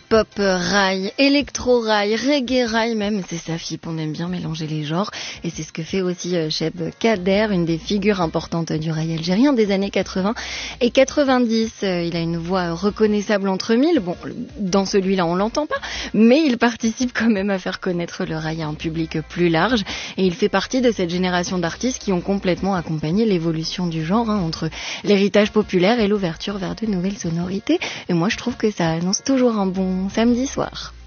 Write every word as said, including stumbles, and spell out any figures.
Pop, rail, électro-rail, reggae-rail même, c'est sa fibre, on aime bien mélanger les genres et c'est ce que fait aussi Cheb Kader, une des figures importantes du rail algérien des années quatre-vingts et quatre-vingt-dix. Il a une voix reconnaissable entre mille, bon, dans celui-là on l'entend pas, mais il participe quand même à faire connaître le rail à un public plus large et il fait partie de cette génération d'artistes qui ont complètement accompagné l'évolution du genre, hein, entre l'héritage populaire et l'ouverture vers de nouvelles sonorités et moi je trouve que ça annonce toujours un bon samedi soir.